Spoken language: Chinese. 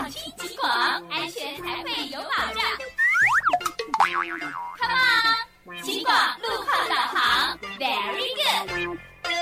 听警广，安全才会有保障。Come on， 警广路。